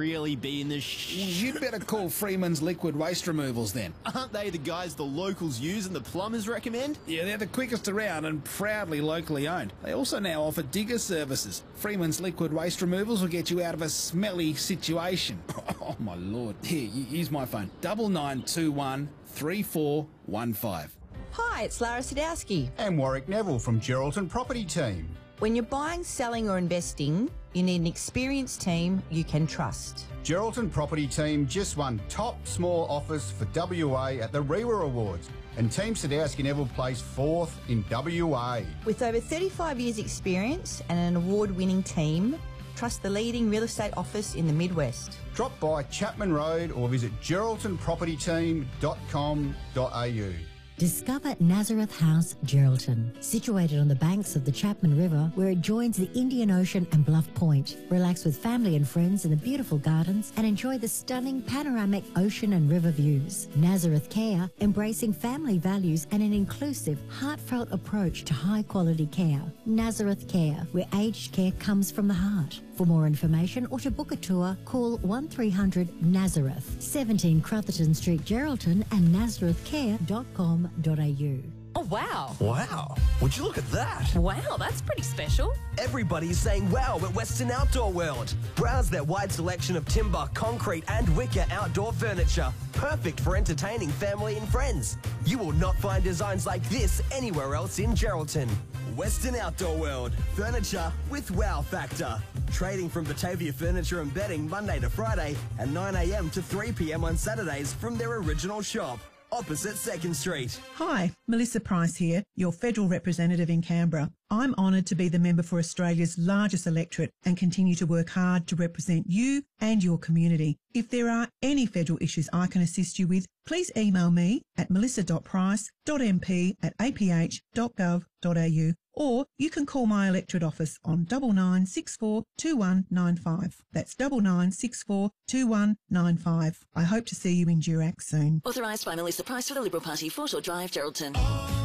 really be in the You'd better call Freeman's Liquid Waste Removals then. Aren't they the guys the locals use and the plumbers recommend? Yeah, they're the quickest around and proudly locally owned. They also now offer digger services. Freeman's Liquid Waste Removals will get you out of a smelly situation. Oh, my Lord. Here, use my phone. 9921 3415. Hi, it's Lara Sadowski. And Warwick Neville from Geraldton Property Team. When you're buying, selling or investing, you need an experienced team you can trust. Geraldton Property Team just won top small office for WA at the REWA Awards, and Team Sadowski Neville placed 4th in WA. With over 35 years' experience and an award-winning team, trust the leading real estate office in the Midwest. Drop by Chapman Road or visit geraldtonpropertyteam.com.au. Discover Nazareth House, Geraldton. Situated on the banks of the Chapman River, where it joins the Indian Ocean and Bluff Point. Relax with family and friends in the beautiful gardens and enjoy the stunning panoramic ocean and river views. Nazareth Care, embracing family values and an inclusive, heartfelt approach to high-quality care. Nazareth Care, where aged care comes from the heart. For more information or to book a tour, call 1300 Nazareth, 17 Crotherton Street, Geraldton, and nazarethcare.com.au. Oh, wow. Wow, would you look at that? Wow, that's pretty special. Everybody's saying wow at Western Outdoor World. Browse their wide selection of timber, concrete and wicker outdoor furniture. Perfect for entertaining family and friends. You will not find designs like this anywhere else in Geraldton. Western Outdoor World. Furniture with wow factor. Trading from Batavia Furniture and Bedding Monday to Friday and 9 a.m. to 3 p.m. on Saturdays from their original shop, opposite 2nd Street. Hi, Melissa Price here, your federal representative in Canberra. I'm honoured to be the member for Australia's largest electorate and continue to work hard to represent you and your community. If there are any federal issues I can assist you with, please email me at melissa.price.mp@aph.gov.au, or you can call my electorate office on 9964 2195. That's 9964 2195. I hope to see you in Durack soon. Authorised by Melissa Price for the Liberal Party, Foreshore Drive, Geraldton.